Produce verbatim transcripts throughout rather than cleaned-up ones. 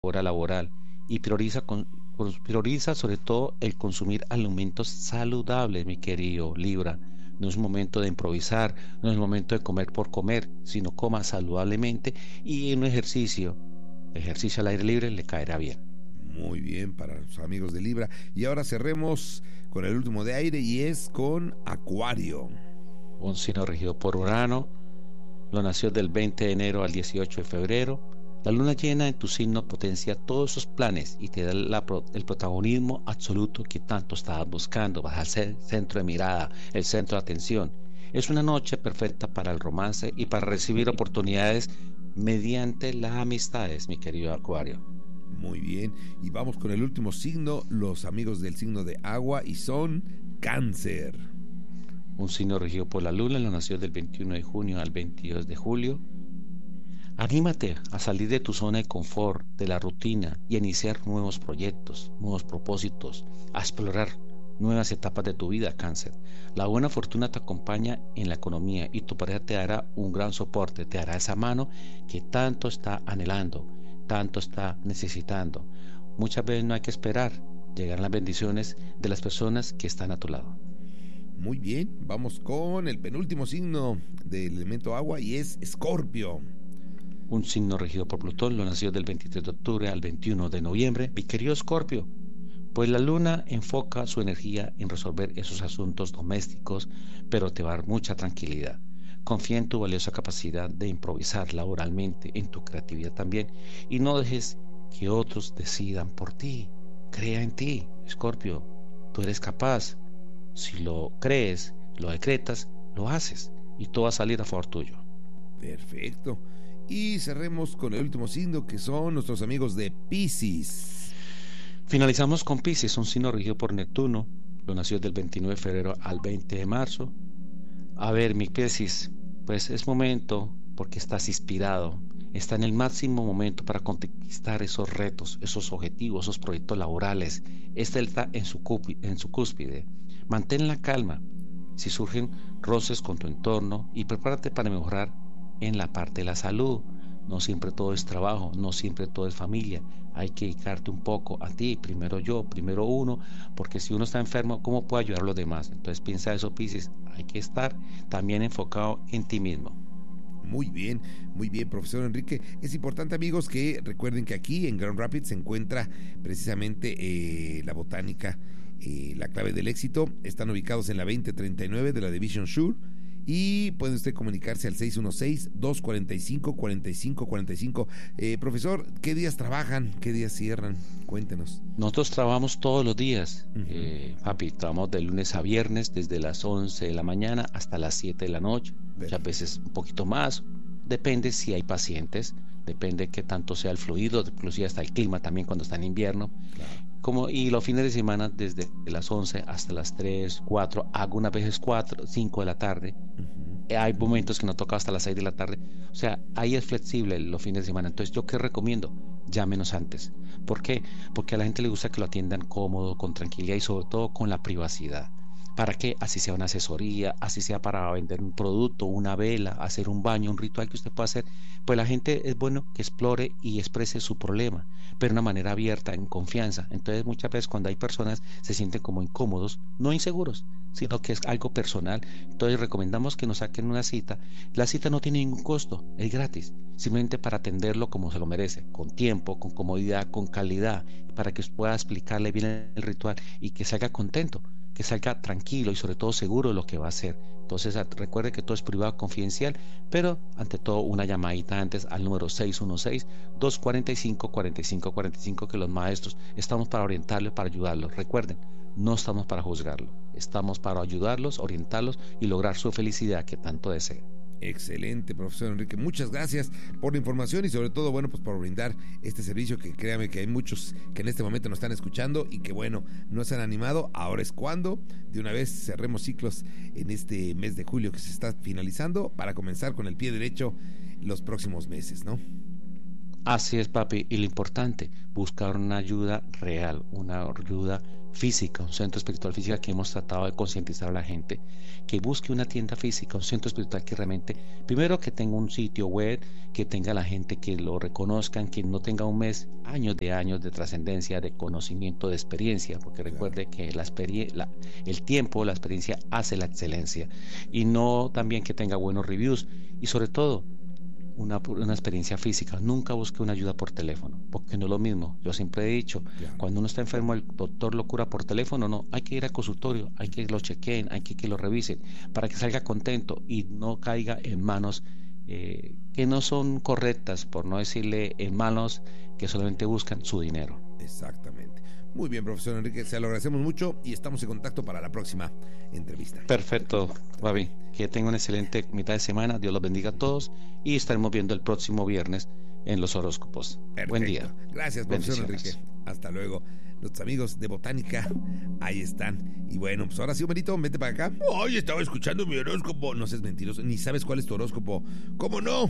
hora laboral y prioriza, con, con- prioriza sobre todo el consumir alimentos saludables, mi querido Libra. No es momento de improvisar, no es momento de comer por comer, sino coma saludablemente y un ejercicio, ejercicio al aire libre le caerá bien. Muy bien, para los amigos de Libra. Y ahora cerremos con el último de aire y es con Acuario. Un signo regido por Urano, lo nació del veinte de enero al dieciocho de febrero. La luna llena en tu signo potencia todos esos planes y te da la pro- el protagonismo absoluto que tanto estabas buscando. Vas a ser centro de mirada, el centro de atención. Es una noche perfecta para el romance y para recibir oportunidades mediante las amistades, mi querido Acuario. Muy bien, y vamos con el último signo, los amigos del signo de agua, y son Cáncer. Un signo regido por la luna, lo nació del veintiuno de junio al veintidós de julio. Anímate a salir de tu zona de confort, de la rutina y a iniciar nuevos proyectos, nuevos propósitos, a explorar nuevas etapas de tu vida, Cáncer. La buena fortuna te acompaña en la economía y tu pareja te dará un gran soporte, te dará esa mano que tanto está anhelando, tanto está necesitando. Muchas veces no hay que esperar, llegan las bendiciones de las personas que están a tu lado. Muy bien, vamos con el penúltimo signo del elemento agua y es Escorpio. Un signo regido por Plutón, lo nació del veintitrés de octubre al veintiuno de noviembre. Mi querido Escorpio, pues la luna enfoca su energía en resolver esos asuntos domésticos, pero te va a dar mucha tranquilidad. Confía en tu valiosa capacidad de improvisar laboralmente, en tu creatividad también, y no dejes que otros decidan por ti. Crea en ti, Escorpio. Tú eres capaz. Si lo crees, lo decretas, lo haces, y todo va a salir a favor tuyo. Perfecto. Y cerremos con el último signo, que son nuestros amigos de Piscis. Finalizamos con Piscis, un signo regido por Neptuno, lo nació del veintinueve de febrero al veinte de marzo. A ver, mi Piscis, pues es momento porque estás inspirado, está en el máximo momento para conquistar esos retos, esos objetivos, esos proyectos laborales. Este está en su, cupi- en su cúspide. Mantén la calma si surgen roces con tu entorno y prepárate para mejorar en la parte de la salud. No siempre todo es trabajo, no siempre todo es familia. Hay que dedicarte un poco a ti, primero yo, primero uno, porque si uno está enfermo, ¿cómo puede ayudar a los demás? Entonces piensa eso, Piscis, hay que estar también enfocado en ti mismo. Muy bien, muy bien, profesor Enrique. Es importante, amigos, que recuerden que aquí en Grand Rapids se encuentra precisamente eh, la botánica, eh, la clave del éxito. Están ubicados en la veinte treinta y nueve de la Division Sur. Y puede usted comunicarse al seis uno seis, dos cuatro cinco, cuatro cinco cuatro cinco. Eh, profesor, ¿qué días trabajan? ¿Qué días cierran? Cuéntenos. Nosotros trabajamos todos los días, Uh-huh. eh, papi, trabajamos de lunes a viernes desde las once de la mañana hasta las siete de la noche, muchas veces un poquito más, depende si hay pacientes, depende qué tanto sea el fluido, inclusive hasta el clima también cuando está en invierno. Claro. Como, y los fines de semana desde las once hasta las tres, cuatro, algunas veces cuatro, cinco de la tarde. Uh-huh. Hay momentos que no toca hasta las seis de la tarde. O sea, ahí es flexible los fines de semana. Entonces, ¿yo qué recomiendo? Llámenos antes. ¿Por qué? Porque a la gente le gusta que lo atiendan cómodo, con tranquilidad y sobre todo con la privacidad. ¿Para qué? Así sea una asesoría, así sea para vender un producto, una vela, hacer un baño, un ritual que usted pueda hacer. Pues la gente es bueno que explore y exprese su problema, pero de una manera abierta, en confianza. Entonces muchas veces cuando hay personas se sienten como incómodos, no inseguros, sino que es algo personal. Entonces recomendamos que nos saquen una cita. La cita no tiene ningún costo, es gratis, simplemente para atenderlo como se lo merece, con tiempo, con comodidad, con calidad, para que pueda explicarle bien el ritual y que salga contento, que salga tranquilo y sobre todo seguro de lo que va a hacer. Entonces recuerde que todo es privado, confidencial, pero ante todo una llamadita antes al número seis uno seis, dos cuatro cinco, cuatro cinco cuatro cinco, que los maestros estamos para orientarlos, para ayudarlos. Recuerden, no estamos para juzgarlo, estamos para ayudarlos, orientarlos y lograr su felicidad que tanto desean. Excelente, profesor Enrique. Muchas gracias por la información y sobre todo, bueno, pues por brindar este servicio que créame que hay muchos que en este momento nos están escuchando y que, bueno, no se han animado. Ahora es cuando de una vez cerremos ciclos en este mes de julio que se está finalizando para comenzar con el pie derecho los próximos meses, ¿no? Así es, papi. Y lo importante, buscar una ayuda real, una ayuda física, un centro espiritual física que hemos tratado de concientizar a la gente, que busque una tienda física, un centro espiritual que realmente, primero que tenga un sitio web, que tenga la gente que lo reconozcan, que no tenga un mes, años de años de trascendencia, de conocimiento, de experiencia, porque recuerde que la experiencia, la, el tiempo, la experiencia hace la excelencia, y no también que tenga buenos reviews, y sobre todo, Una, una experiencia física. Nunca busque una ayuda por teléfono, porque no es lo mismo. Yo siempre he dicho, Claro. cuando uno está enfermo, el doctor lo cura por teléfono. No, hay que ir al consultorio, hay que lo chequeen, hay que que lo revisen para que salga contento y no caiga en manos eh, que no son correctas, por no decirle en manos que solamente buscan su dinero. Exactamente. Muy bien, profesor Enrique, se lo agradecemos mucho y estamos en contacto para la próxima entrevista. Perfecto, Babi. Que tenga una excelente mitad de semana. Dios los bendiga a todos y estaremos viendo el próximo viernes en los horóscopos. Perfecto. Buen día. Gracias, profesor Bendiciones. Enrique. Hasta luego. Nuestros amigos de Botánica, ahí están. Y bueno, pues ahora sí, Homerito, vete para acá. Ay, estaba escuchando mi horóscopo. No seas mentiroso, ni sabes cuál es tu horóscopo. ¿Cómo no?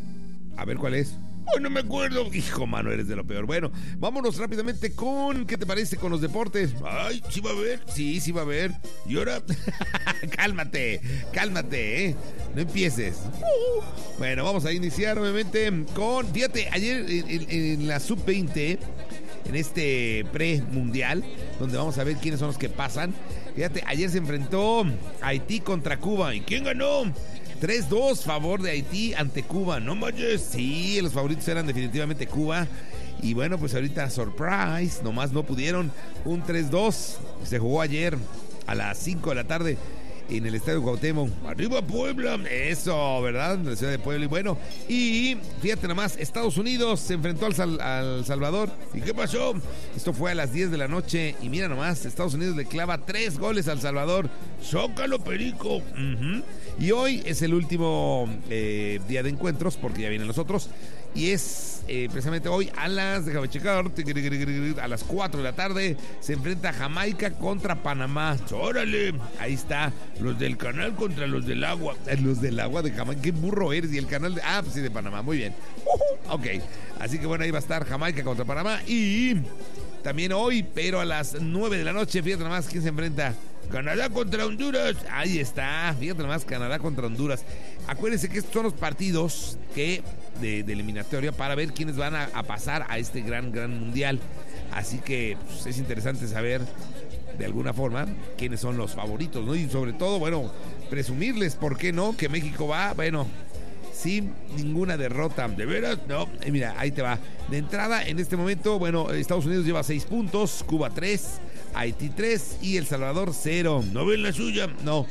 A ver cuál es. Ay, no me acuerdo. Hijo, mano, eres de lo peor. Bueno, vámonos rápidamente con, ¿qué te parece con los deportes? Ay, ¿sí va a haber? Sí, sí va a haber. ¿Y ahora? Cálmate, cálmate, ¿eh? No empieces. Bueno, vamos a iniciar, obviamente, con, fíjate, ayer en, en, en la sub veinte, en este pre-mundial, donde vamos a ver quiénes son los que pasan. Fíjate, ayer se enfrentó Haití contra Cuba. ¿Y quién ganó? tres dos, favor de Haití ante Cuba. No manches. Sí, los favoritos eran definitivamente Cuba. Y bueno, pues ahorita, surprise, nomás no pudieron. Un tres dos. Se jugó ayer a las cinco de la tarde en el Estadio Cuauhtémoc. ¡Arriba Puebla! Eso, ¿verdad? En la ciudad de Puebla. Y bueno, y fíjate nomás, Estados Unidos se enfrentó al, Sal- al Salvador. ¿Y qué pasó? Esto fue a las diez de la noche. Y mira nomás, Estados Unidos le clava tres goles al Salvador. ¡Zócalo, perico! Uh-huh. Y hoy es el último eh, día de encuentros, porque ya vienen los otros. Y es eh, precisamente hoy a las, déjame checar, a las cuatro de la tarde se enfrenta Jamaica contra Panamá. ¡Órale! Ahí está, los del canal contra los del agua. Los del agua de Jamaica, qué burro eres. Y el canal de, ah, pues sí, de Panamá, muy bien. Uh-huh. Ok, así que bueno, ahí va a estar Jamaica contra Panamá. Y también hoy, pero a las nueve de la noche, fíjate nomás quién se enfrenta. Canadá contra Honduras. Ahí está, fíjate nomás, Canadá contra Honduras. Acuérdense que estos son los partidos que de, de eliminatoria para ver quiénes van a, a pasar a este gran, gran mundial. Así que pues, es interesante saber de alguna forma quiénes son los favoritos, ¿no? Y sobre todo, bueno, presumirles, ¿por qué no? Que México va, bueno, sin ninguna derrota. ¿De veras? No. Y mira, ahí te va. De entrada, en este momento, bueno, Estados Unidos lleva seis puntos, Cuba tres, Haití tres y El Salvador cero. ¿No ven la suya? No.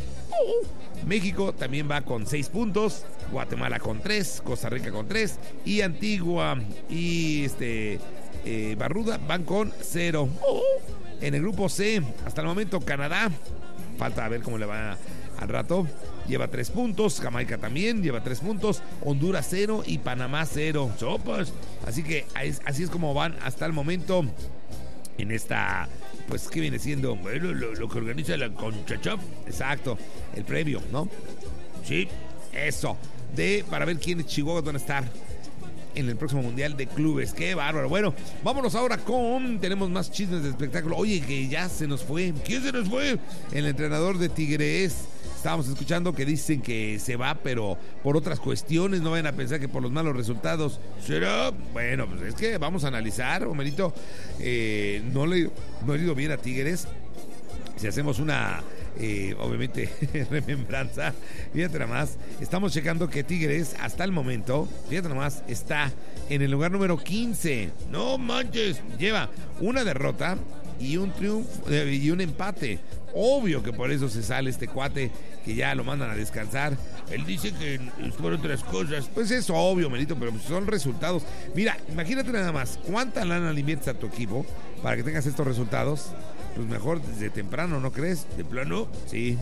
México también va con seis puntos, Guatemala con tres, Costa Rica con tres y Antigua y este eh, Barbuda van con cero. En el grupo C, hasta el momento Canadá, falta ver cómo le va al rato, lleva tres puntos, Jamaica también lleva tres puntos, Honduras cero y Panamá cero. Sopas. Así que así es como van hasta el momento en esta, pues, ¿qué viene siendo? Bueno, lo, lo que organiza la CONCHACHAF. Exacto, el previo, ¿no? Sí, eso. De, para ver quiénes Chihuahua van a estar en el próximo Mundial de Clubes. ¡Qué bárbaro! Bueno, vámonos ahora con, tenemos más chismes de espectáculo. Oye, que ya se nos fue. ¿Quién se nos fue? El entrenador de Tigres. Estábamos escuchando que dicen que se va, pero por otras cuestiones, no vayan a pensar que por los malos resultados. ¿Será? Bueno, pues es que vamos a analizar, Homerito. Eh, no le no ha ido bien a Tigres. Si hacemos una, eh, obviamente, remembranza, fíjate nada más, estamos checando que Tigres, hasta el momento, fíjate nada más, está en el lugar número quince. No manches, lleva una derrota y un triunfo eh, y un empate. Obvio que por eso se sale este cuate, que ya lo mandan a descansar. Él dice que es por otras cosas. Pues eso, obvio, Melito, pero son resultados. Mira, imagínate nada más, ¿cuánta lana le inviertes a tu equipo para que tengas estos resultados? Pues mejor desde temprano, ¿no crees? ¿De plano? Sí.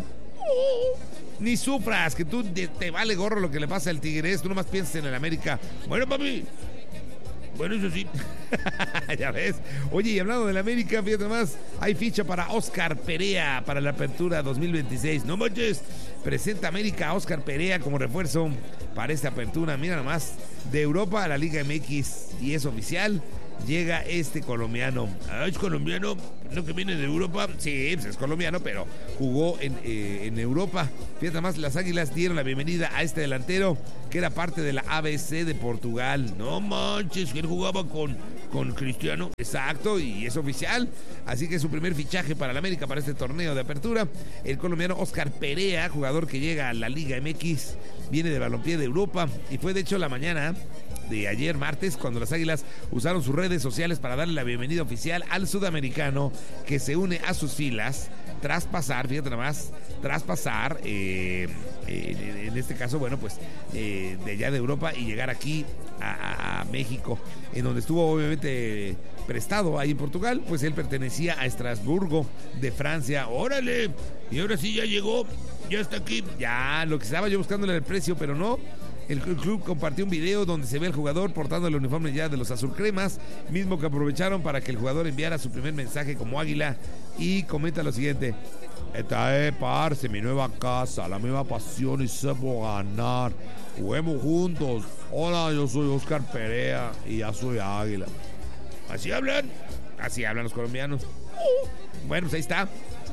Ni sufras, que tú te, te vale gorro lo que le pasa al Tigres. Tú nomás piensas en el América. Bueno, papi. Bueno, eso sí. Ya ves. Oye, y hablando del América, fíjate más, hay ficha para Oscar Perea para la apertura dos mil veintiséis. No manches. Presenta América a Oscar Perea como refuerzo para esta apertura. Mira nomás, de Europa a la Liga M X y es oficial. Llega este colombiano. Ah, ¿es colombiano? ¿No que viene de Europa? Sí, pues es colombiano, pero jugó en, eh, en Europa. Fíjate más, las Águilas dieron la bienvenida a este delantero que era parte de la A B C de Portugal. No manches, que él jugaba con, con Cristiano. Exacto, y es oficial. Así que es su primer fichaje para la América para este torneo de apertura. El colombiano Oscar Perea, jugador que llega a la Liga M X, viene de balompié de Europa y fue de hecho la mañana de ayer martes cuando las Águilas usaron sus redes sociales para darle la bienvenida oficial al sudamericano que se une a sus filas tras pasar, fíjate nada más, tras pasar eh, eh, en este caso, bueno, pues eh, de allá de Europa y llegar aquí a, a, a México, en donde estuvo obviamente prestado ahí en Portugal, pues él pertenecía a Estrasburgo de Francia. ¡Órale! Y ahora sí ya llegó, ya está aquí. Ya, lo que estaba yo buscándole el precio, pero no. El club compartió un video donde se ve al jugador portando el uniforme ya de los azulcremas, mismo que aprovecharon para que el jugador enviara su primer mensaje como águila y comenta lo siguiente: esta es, parce, mi nueva casa, la misma pasión y sepo ganar. Juguemos juntos. Hola, yo soy Oscar Perea y ya soy águila. Así hablan, así hablan los colombianos. Bueno, pues ahí está.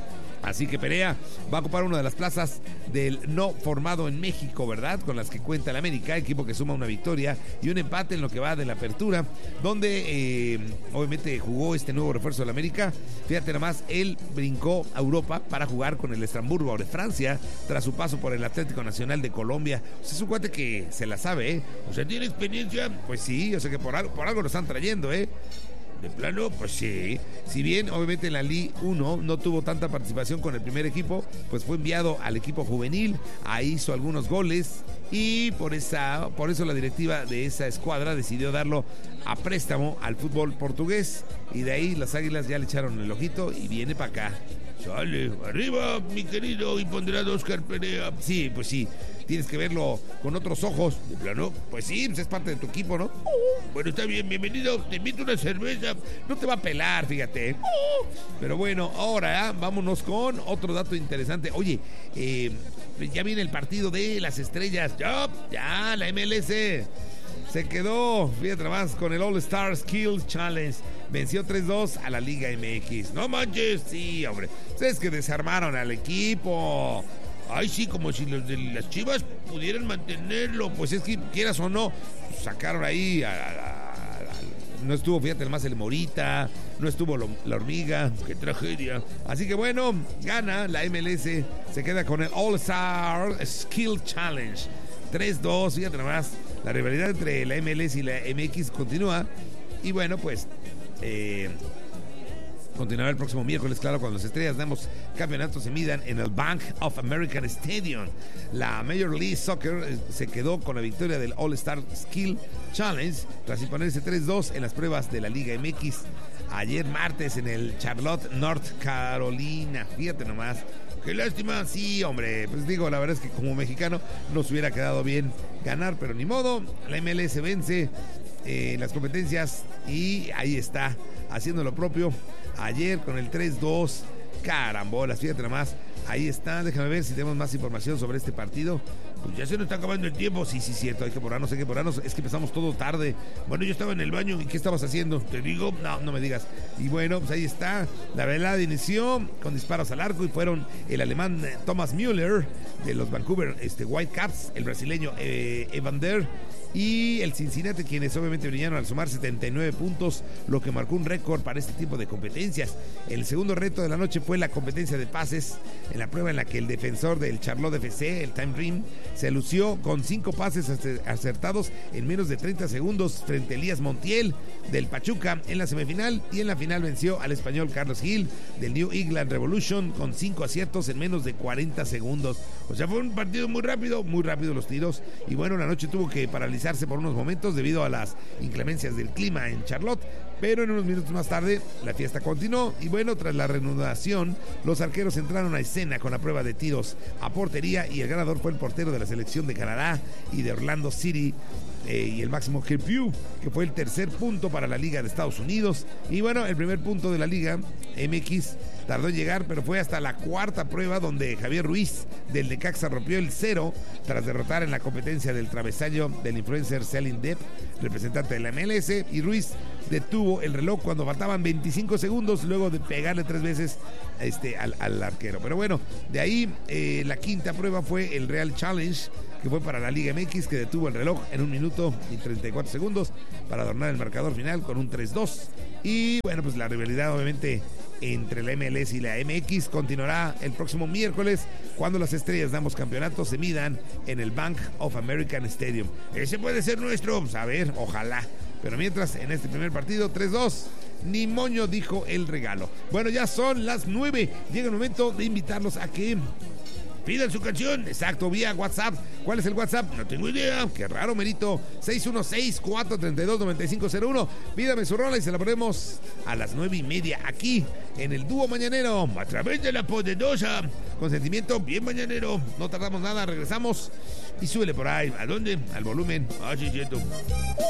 Así que Perea va a ocupar una de las plazas del no formado en México, ¿verdad? Con las que cuenta el América, equipo que suma una victoria y un empate en lo que va de la apertura, donde eh, obviamente jugó este nuevo refuerzo del América. Fíjate nomás, él brincó a Europa para jugar con el Estrasburgo de Francia tras su paso por el Atlético Nacional de Colombia. O sea, es un cuate que se la sabe, ¿eh? O sea, ¿tiene experiencia? Pues sí, o sea que por algo, por algo lo están trayendo, ¿eh? De plano, pues sí. Si bien obviamente en la Liga uno no tuvo tanta participación con el primer equipo, pues fue enviado al equipo juvenil, ahí hizo algunos goles y por esa, por eso la directiva de esa escuadra decidió darlo a préstamo al fútbol portugués y de ahí las Águilas ya le echaron el ojito y viene para acá. Sale, arriba, mi querido y ponderado Oscar Perea. Sí, pues sí, tienes que verlo con otros ojos. De plano, pues sí, pues es parte de tu equipo, ¿no? Bueno, está bien, bienvenido, te invito a una cerveza. No te va a pelar, fíjate. Pero bueno, ahora ¿eh? vámonos con otro dato interesante. Oye, eh, ya viene el partido de las estrellas. Ya, ya, la M L S se quedó, fíjate más, con el All Star Skills Challenge. Venció tres dos a la Liga M X. No manches, sí, hombre. Es que desarmaron al equipo. Ay, sí, como si los de las Chivas pudieran mantenerlo. Pues es que, quieras o no, sacaron ahí a, a, a, a, no estuvo, fíjate, más el Morita, no estuvo lo, la Hormiga, qué tragedia. Así que bueno, gana la M L S, se queda con el All Star Skill Challenge. tres dos, fíjate nomás, la rivalidad entre la M L S y la M X continúa. Y bueno, pues eh, continuará el próximo miércoles, claro, cuando las estrellas de ambos campeonatos se midan en el Bank of American Stadium. La Major League Soccer se quedó con la victoria del All Star Skill Challenge tras imponerse tres dos en las pruebas de la Liga M X ayer martes en el Charlotte, North Carolina. Fíjate nomás. Qué lástima, sí, hombre, pues digo, la verdad es que como mexicano nos hubiera quedado bien ganar, pero ni modo, la M L S vence en eh, las competencias y ahí está, haciendo lo propio ayer con el tres dos, carambolas, fíjate nomás, ahí está, déjame ver si tenemos más información sobre este partido. Pues ya se nos está acabando el tiempo. Sí, sí, cierto, hay que apurarnos, hay que apurarnos. Es que empezamos todo tarde. Bueno, yo estaba en el baño. ¿Y qué estabas haciendo? Te digo, no, no me digas. Y bueno, pues ahí está. La velada inició con disparos al arco y fueron el alemán Thomas Müller de los Vancouver este, Whitecaps, el brasileño eh, Evander y el Cincinnati, quienes obviamente brillaron al sumar setenta y nueve puntos, lo que marcó un récord para este tipo de competencias. El segundo reto de la noche fue la competencia de pases, en la prueba en la que el defensor del Charlotte F C, el Time Dream, se lució con cinco pases acertados en menos de treinta segundos frente a Elías Montiel del Pachuca en la semifinal, y en la final venció al español Carlos Gil del New England Revolution con cinco aciertos en menos de cuarenta segundos. O sea, fue un partido muy rápido, muy rápido los tiros, y bueno, la noche tuvo que paralizarse por unos momentos debido a las inclemencias del clima en Charlotte, pero en unos minutos más tarde la fiesta continuó y bueno, tras la reanudación los arqueros entraron a escena con la prueba de tiros a portería y el ganador fue el portero de la selección de Canadá y de Orlando City, eh, y el máximo que Pugh, que fue el tercer punto para la Liga de Estados Unidos. Y bueno, el primer punto de la Liga M X tardó en llegar, pero fue hasta la cuarta prueba donde Javier Ruiz del Necaxa rompió el cero tras derrotar en la competencia del travesaño del influencer Selling Depp, representante de la M L S, y Ruiz detuvo el reloj cuando faltaban veinticinco segundos luego de pegarle tres veces este, al, al arquero. Pero bueno, de ahí eh, la quinta prueba fue el Real Challenge, que fue para la Liga M X, que detuvo el reloj en un minuto y treinta y cuatro segundos para adornar el marcador final con un tres dos. Y bueno, pues la rivalidad obviamente entre la M L S y la M X continuará el próximo miércoles, cuando las estrellas de ambos campeonatos se midan en el Bank of American Stadium. Ese puede ser nuestro, pues a ver, ojalá. Pero mientras, en este primer partido, tres dos, ni moño, dijo el regalo. Bueno, ya son las nueve. Llega el momento de invitarlos a que pidan su canción, exacto, vía WhatsApp. ¿Cuál es el WhatsApp? No tengo idea, qué raro, merito. seis uno seis, cuatro tres dos, nueve cinco cero uno. Pídame su rola y se la ponemos a las nueve y media aquí en el Dúo Mañanero, a través de la poderosa, con sentimiento bien mañanero. No tardamos nada, regresamos y súbele por ahí. ¿A dónde? Al volumen. Ah, sí, cierto.